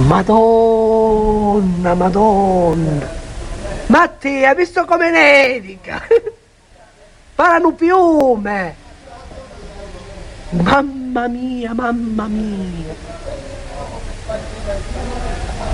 Madonna, Madonna. Mattia, hai visto come nevica? Parano un piume. Mamma mia, mamma mia.